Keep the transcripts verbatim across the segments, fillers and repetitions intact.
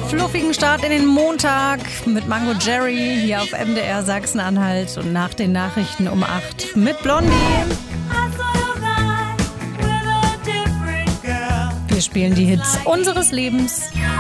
Fluffigen Start in den Montag mit Mango Jerry hier auf M D R Sachsen-Anhalt und nach den Nachrichten um acht mit Blondie. Wir spielen die Hits unseres Lebens.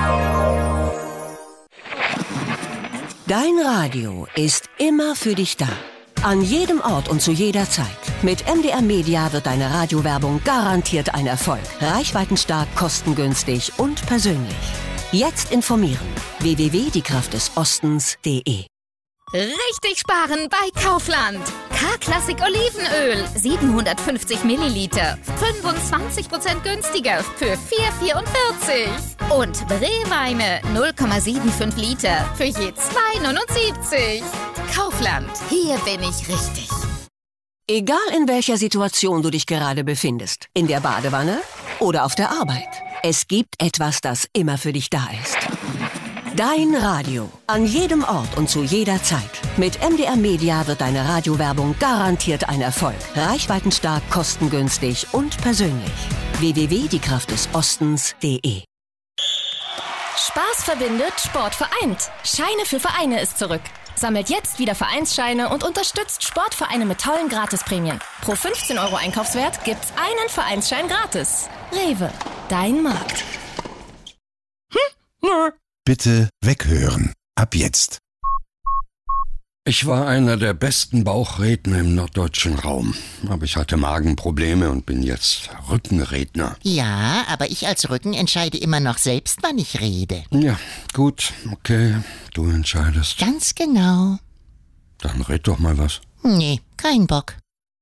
Dein Radio ist immer für dich da. An jedem Ort und zu jeder Zeit. Mit M D R Media wird deine Radiowerbung garantiert ein Erfolg. Reichweitenstark, kostengünstig und persönlich. Jetzt informieren. w w w punkt die kraft des ostens punkt de. Richtig sparen bei Kaufland. K-Klassik Olivenöl, siebenhundertfünfzig Milliliter, fünfundzwanzig Prozent günstiger für vier vierundvierzig. Und Brewweine null Komma fünfundsiebzig Liter für je zwei neunundsiebzig. Kaufland, hier bin ich richtig. Egal in welcher Situation du dich gerade befindest, in der Badewanne oder auf der Arbeit, es gibt etwas, das immer für dich da ist. Dein Radio. An jedem Ort und zu jeder Zeit. Mit M D R Media wird deine Radiowerbung garantiert ein Erfolg. Reichweitenstark, kostengünstig und persönlich. w w w punkt die kraft des ostens punkt de. Spaß verbindet, Sport vereint. Scheine für Vereine ist zurück. Sammelt jetzt wieder Vereinsscheine und unterstützt Sportvereine mit tollen Gratisprämien. Pro fünfzehn Euro Einkaufswert gibt's einen Vereinsschein gratis. Rewe, dein Markt. Hm? Nö. Bitte weghören. Ab jetzt. Ich war einer der besten Bauchredner im norddeutschen Raum. Aber ich hatte Magenprobleme und bin jetzt Rückenredner. Ja, aber ich als Rücken entscheide immer noch selbst, wann ich rede. Ja, gut, okay, du entscheidest. Ganz genau. Dann red doch mal was. Nee, kein Bock.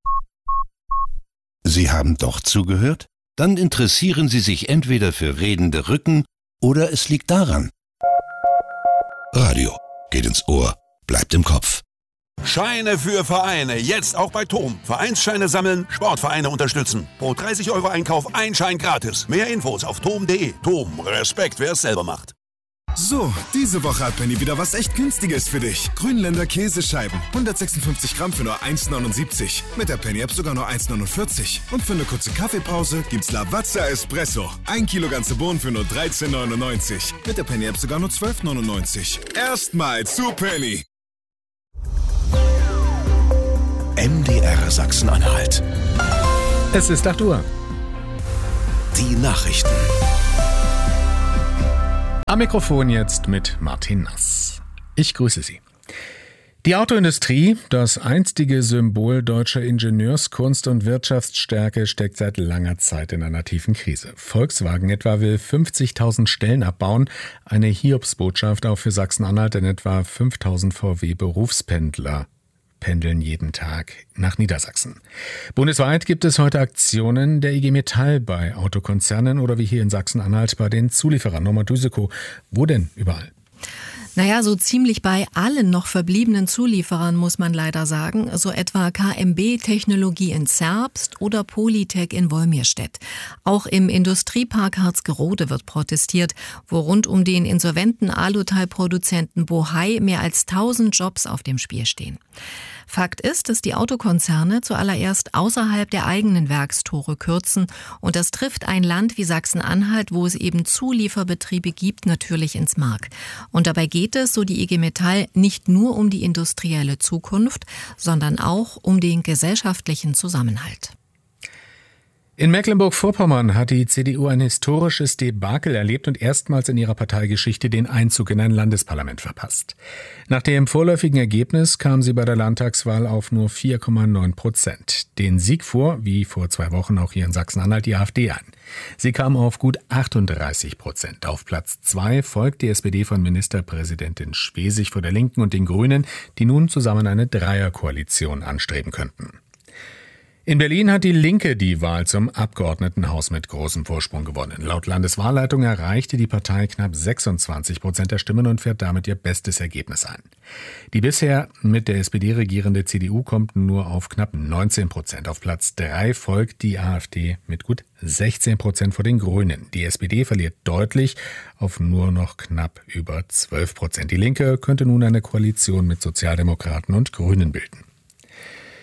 Sie haben doch zugehört? Dann interessieren Sie sich entweder für redende Rücken oder es liegt daran. Radio geht ins Ohr, bleibt im Kopf. Scheine für Vereine, jetzt auch bei Tom. Vereinsscheine sammeln, Sportvereine unterstützen. Pro dreißig Euro Einkauf ein Schein gratis. Mehr Infos auf tom punkt de. Tom, Respekt, wer es selber macht. So, diese Woche hat Penny wieder was echt Günstiges für dich. Grünländer Käsescheiben, hundertsechsundfünfzig Gramm für nur eins neunundsiebzig. Mit der Penny-App sogar nur eins neunundvierzig. Und für eine kurze Kaffeepause gibt's Lavazza Espresso. Ein Kilo ganze Bohnen für nur dreizehn neunundneunzig. Mit der Penny-App sogar nur zwölf neunundneunzig. Erstmal zu Penny. M D R Sachsen-Anhalt. Es ist acht Uhr. Die Nachrichten. Am Mikrofon jetzt mit Martin Nass. Ich grüße Sie. Die Autoindustrie, das einstige Symbol deutscher Ingenieurskunst und Wirtschaftsstärke, steckt seit langer Zeit in einer tiefen Krise. Volkswagen etwa will fünfzigtausend Stellen abbauen. Eine Hiobsbotschaft auch für Sachsen-Anhalt, denn etwa fünftausend V W-Berufspendler pendeln jeden Tag nach Niedersachsen. Bundesweit gibt es heute Aktionen der I G Metall bei Autokonzernen oder wie hier in Sachsen-Anhalt bei den Zulieferern. Norma Düseko, wo denn überall? Naja, so ziemlich bei allen noch verbliebenen Zulieferern muss man leider sagen, so etwa K M B Technologie in Zerbst oder Polytech in Wolmirstedt. Auch im Industriepark Harzgerode wird protestiert, wo rund um den insolventen Aluteilproduzenten Bohai mehr als tausend Jobs auf dem Spiel stehen. Fakt ist, dass die Autokonzerne zuallererst außerhalb der eigenen Werkstore kürzen und das trifft ein Land wie Sachsen-Anhalt, wo es eben Zulieferbetriebe gibt, natürlich ins Mark. Und dabei geht es, so die I G Metall, nicht nur um die industrielle Zukunft, sondern auch um den gesellschaftlichen Zusammenhalt. In Mecklenburg-Vorpommern hat die C D U ein historisches Debakel erlebt und erstmals in ihrer Parteigeschichte den Einzug in ein Landesparlament verpasst. Nach dem vorläufigen Ergebnis kam sie bei der Landtagswahl auf nur vier Komma neun Prozent. Den Sieg fuhr, wie vor zwei Wochen auch hier in Sachsen-Anhalt, die AfD ein. Sie kam auf gut achtunddreißig Prozent. Auf Platz zwei folgt die S P D von Ministerpräsidentin Schwesig vor der Linken und den Grünen, die nun zusammen eine Dreierkoalition anstreben könnten. In Berlin hat die Linke die Wahl zum Abgeordnetenhaus mit großem Vorsprung gewonnen. Laut Landeswahlleitung erreichte die Partei knapp sechsundzwanzig Prozent der Stimmen und fährt damit ihr bestes Ergebnis ein. Die bisher mit der S P D regierende C D U kommt nur auf knapp neunzehn Prozent. Auf Platz drei folgt die AfD mit gut sechzehn Prozent vor den Grünen. Die S P D verliert deutlich auf nur noch knapp über zwölf Prozent. Die Linke könnte nun eine Koalition mit Sozialdemokraten und Grünen bilden.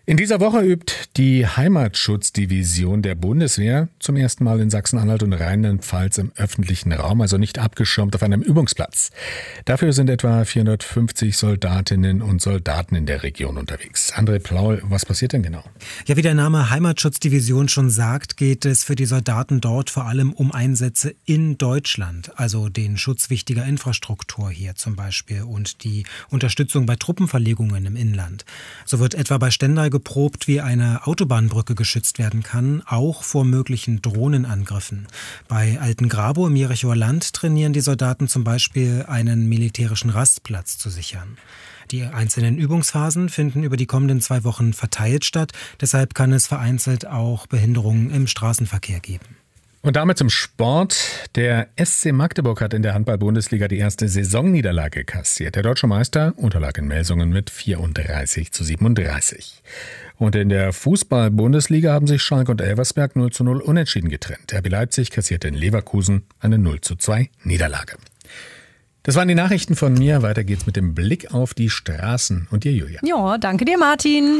In dieser Woche übt die Heimatschutzdivision der Bundeswehr zum ersten Mal in Sachsen-Anhalt und Rheinland-Pfalz im öffentlichen Raum, also nicht abgeschirmt auf einem Übungsplatz. Dafür sind etwa vierhundertfünfzig Soldatinnen und Soldaten in der Region unterwegs. André Plaul, was passiert denn genau? Ja, wie der Name Heimatschutzdivision schon sagt, geht es für die Soldaten dort vor allem um Einsätze in Deutschland, also den Schutz wichtiger Infrastruktur hier zum Beispiel und die Unterstützung bei Truppenverlegungen im Inland. So wird etwa bei Stendal geprobt, wie eine Autobahnbrücke geschützt werden kann, auch vor möglichen Drohnenangriffen. Bei Altengrabo im Jerichoer Land trainieren die Soldaten zum Beispiel, einen militärischen Rastplatz zu sichern. Die einzelnen Übungsphasen finden über die kommenden zwei Wochen verteilt statt. Deshalb kann es vereinzelt auch Behinderungen im Straßenverkehr geben. Und damit zum Sport. Der S C Magdeburg hat in der Handball-Bundesliga die erste Saisonniederlage kassiert. Der deutsche Meister unterlag in Melsungen mit vierunddreißig zu siebenunddreißig. Und in der Fußball-Bundesliga haben sich Schalke und Elversberg null zu null unentschieden getrennt. R B Leipzig kassierte in Leverkusen eine null zu zwei Niederlage. Das waren die Nachrichten von mir. Weiter geht's mit dem Blick auf die Straßen. Und dir, Julia. Ja, danke dir, Martin.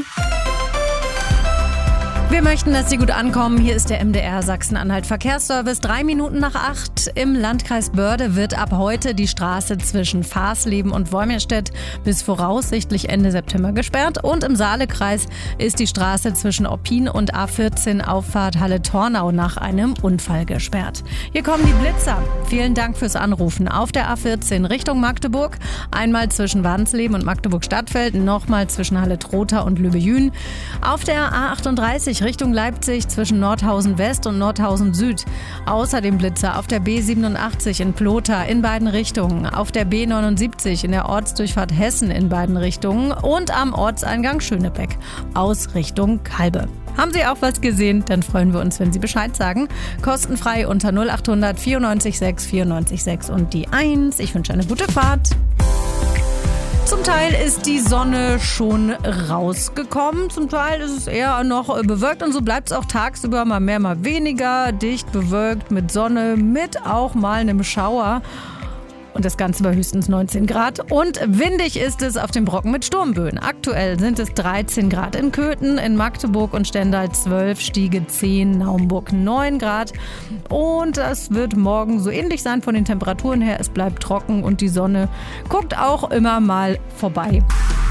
Wir möchten, dass Sie gut ankommen. Hier ist der M D R Sachsen-Anhalt Verkehrsservice. Drei Minuten nach acht. Im Landkreis Börde wird ab heute die Straße zwischen Fahrsleben und Wolmirstedt bis voraussichtlich Ende September gesperrt. Und im Saalekreis ist die Straße zwischen Oppin und A vierzehn Auffahrt Halle-Tornau nach einem Unfall gesperrt. Hier kommen die Blitzer. Vielen Dank fürs Anrufen. Auf der A vierzehn Richtung Magdeburg. Einmal zwischen Wansleben und Magdeburg-Stadtfeld. Nochmal zwischen Halle-Trotha und Lübbe-Jühn. Auf der A achtunddreißig Richtung Leipzig zwischen Nordhausen West und Nordhausen Süd. Außerdem Blitzer auf der B siebenundachtzig in Plotha in beiden Richtungen, auf der B neunundsiebzig in der Ortsdurchfahrt Hessen in beiden Richtungen und am Ortseingang Schönebeck aus Richtung Kalbe. Haben Sie auch was gesehen? Dann freuen wir uns, wenn Sie Bescheid sagen. Kostenfrei unter null achthundert vierundneunzig sechs vierundneunzig sechs und die eins. Ich wünsche eine gute Fahrt. Zum Teil ist die Sonne schon rausgekommen, zum Teil ist es eher noch bewölkt und so bleibt es auch tagsüber mal mehr, mal weniger, dicht bewölkt mit Sonne, mit auch mal einem Schauer. Und das Ganze bei höchstens neunzehn Grad. Und windig ist es auf dem Brocken mit Sturmböen. Aktuell sind es dreizehn Grad in Köthen, in Magdeburg und Stendal zwölf, Stiege zehn, Naumburg neun Grad. Und das wird morgen so ähnlich sein von den Temperaturen her. Es bleibt trocken und die Sonne guckt auch immer mal vorbei.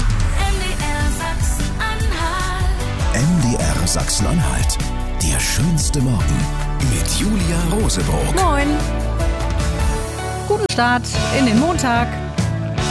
M D R Sachsen-Anhalt. Der schönste Morgen mit Julia Rosebroock. Moin. Guten Start in den Montag.